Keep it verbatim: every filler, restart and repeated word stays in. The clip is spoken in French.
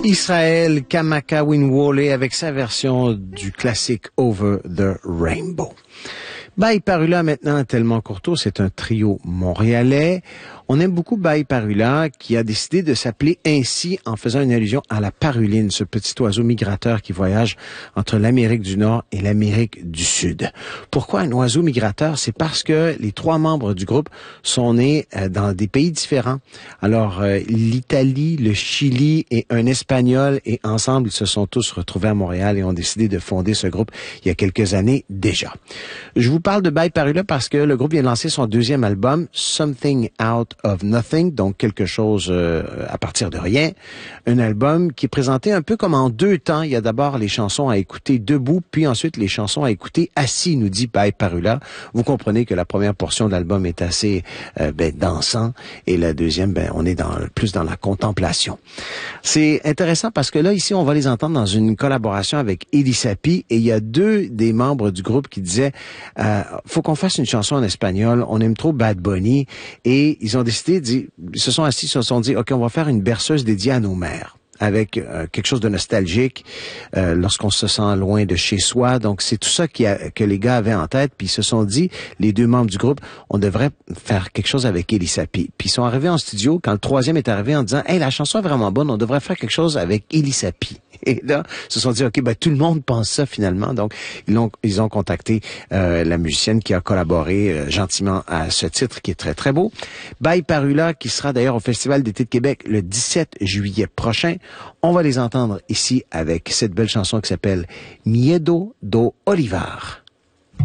Israël Kamaka-Winwole avec sa version du classique Over the Rainbow. Baï Parula maintenant, tellement Courteau, c'est un trio montréalais. On aime beaucoup Baï Parula qui a décidé de s'appeler ainsi en faisant une allusion à la paruline, ce petit oiseau migrateur qui voyage entre l'Amérique du Nord et l'Amérique du Sud. Pourquoi un oiseau migrateur? C'est parce que les trois membres du groupe sont nés dans des pays différents. Alors, euh, l'Italie, le Chili et un Espagnol, et ensemble, ils se sont tous retrouvés à Montréal et ont décidé de fonder ce groupe il y a quelques années déjà. Je vous parle de Baï Parula parce que le groupe vient de lancer son deuxième album, Something Out of Nothing, donc quelque chose euh, à partir de rien. Un album qui est présenté un peu comme en deux temps. Il y a d'abord les chansons à écouter debout, puis ensuite les chansons à écouter assis, nous dit Baï Parula. Vous comprenez que la première portion de l'album est assez euh, ben, dansant et la deuxième, ben, on est dans plus dans la contemplation. C'est intéressant parce que là, ici, on va les entendre dans une collaboration avec Eddie Sapi et il y a deux des membres du groupe qui disaient euh, faut qu'on fasse une chanson en espagnol, on aime trop Bad Bunny, et ils ont décidé, ils se sont assis, ils se sont dit, OK, on va faire une berceuse dédiée à nos mères, avec euh, quelque chose de nostalgique euh, lorsqu'on se sent loin de chez soi. Donc, c'est tout ça qui a, que les gars avaient en tête, puis ils se sont dit, les deux membres du groupe, on devrait faire quelque chose avec Eddie Sapi. Puis ils sont arrivés en studio, quand le troisième est arrivé en disant, « Hey, la chanson est vraiment bonne, on devrait faire quelque chose avec Eddie Sapi. » Et là, ils se sont dit, OK, ben tout le monde pense ça finalement. Donc, ils ont, ils ont contacté euh, la musicienne qui a collaboré euh, gentiment à ce titre qui est très, très beau. Baï Parula, qui sera d'ailleurs au Festival d'été de Québec le dix-sept juillet prochain. On va les entendre ici avec cette belle chanson qui s'appelle Miedo do Olivar.